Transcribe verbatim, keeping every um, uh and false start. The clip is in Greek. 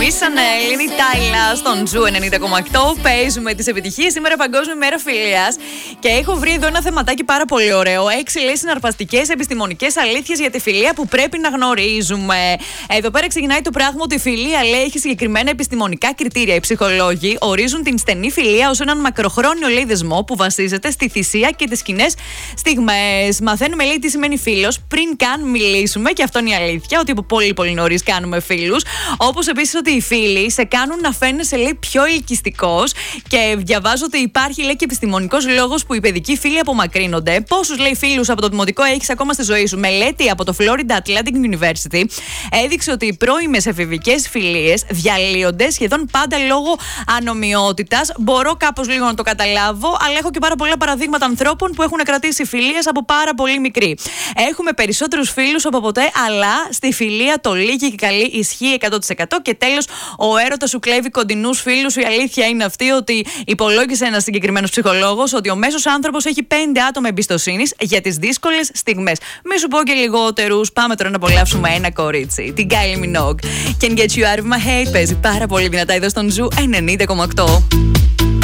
Μίσαν Έλληνη Τάιλα στον Ζου ενενήντα κόμμα οκτώ. Παίζουμε τις επιτυχίες. Σήμερα Παγκόσμια Μέρα Φιλίας. Και έχω βρει εδώ ένα θεματάκι πάρα πολύ ωραίο. Έξι λέει συναρπαστικές επιστημονικές αλήθειες για τη φιλία που πρέπει να γνωρίζουμε. Εδώ πέρα ξεκινάει το πράγμα ότι η φιλία λέει έχει συγκεκριμένα επιστημονικά κριτήρια. Οι ψυχολόγοι ορίζουν την στενή φιλία ως έναν μακροχρόνιο λέει δεσμό που βασίζεται στη θυσία και τις κοινές στιγμές. Μαθαίνουμε λέει τι σημαίνει φίλος πριν καν μιλήσουμε, και αυτό είναι η αλήθεια, ότι από πολύ πολύ νωρίς κάνουμε φίλους. Όπως επίσης ότι οι φίλοι σε κάνουν να φαίνεσαι λέει πιο ελκυστικός, και διαβάζω ότι υπάρχει λέει και επιστημονικός λόγος που οι παιδικοί φίλοι απομακρύνονται. Πόσους λέει φίλους από το δημοτικό έχεις ακόμα στη ζωή σου? Μελέτη από το Florida Atlantic University έδειξε ότι οι πρώιμες εφηβικές φιλίες διαλύονται σχεδόν πάντα λόγω ανομοιότητας. Μπορώ κάπως λίγο να το καταλάβω, αλλά έχω και πάρα πολλά παραδείγματα ανθρώπων που έχουν κρατήσει φιλίες από πάρα πολύ μικρή. Έχουμε περισσότερους φίλους από ποτέ, αλλά στη φιλία το λίγη και καλή ισχύει εκατό τοις εκατό. Και τέλος, ο έρωτας σου κλέβει κοντινούς φίλους. Η αλήθεια είναι αυτή ότι υπολόγισε ένας συγκεκριμένος ψυχολόγος ότι ο μέσος άνθρωπος έχει πέντε άτομα εμπιστοσύνης για τις δύσκολες στιγμές. Μη σου πω και λιγότερους. Πάμε τώρα να απολαύσουμε ένα κορίτσι. Την Kylie Minogue. Can Get You Out of My Head παίζει πάρα πολύ δυνατά εδώ στον Ζου ενενήντα κόμμα οκτώ.